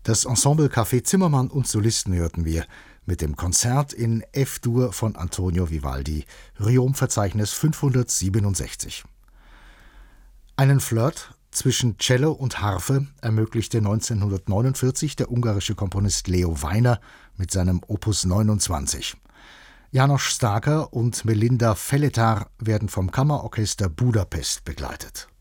Das Ensemble Café Zimmermann und Solisten hörten wir mit dem Konzert in F-Dur von Antonio Vivaldi, Riom-Verzeichnis 567. Einen Flirt zwischen Cello und Harfe ermöglichte 1949 der ungarische Komponist Leo Weiner mit seinem Opus 29. János Starker und Melinda Feletar werden vom Kammerorchester Budapest begleitet.